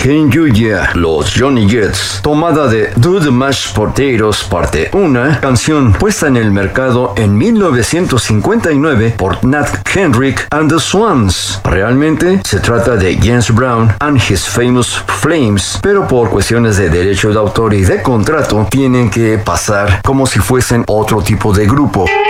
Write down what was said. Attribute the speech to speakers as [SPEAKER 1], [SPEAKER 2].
[SPEAKER 1] Can You Yeah, los Johnny Jets, tomada de Do the Mashed Potatoes parte 1, canción puesta en el mercado en 1959 por Nat Hendrick and the Swans. Realmente se trata de James Brown and His Famous Flames, pero por cuestiones de derecho de autor y de contrato tienen que pasar como si fuesen otro tipo de grupo.